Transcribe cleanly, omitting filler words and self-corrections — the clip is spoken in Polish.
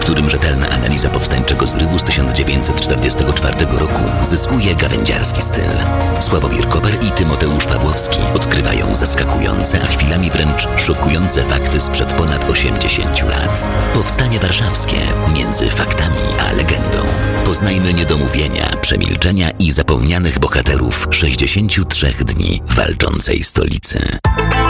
którym rzetelna analiza powstańczego zrywu z 1944 roku zyskuje gawędziarski styl. Sławomir Koper i Tymoteusz Pawłowski odkrywają zaskakujące, a chwilami wręcz szokujące fakty sprzed ponad 80 lat. Powstanie warszawskie między faktami a legendą. Poznajmy niedomówienia, przemilczenia i zapomnianych bohaterów 63 dni walczącej stolicy.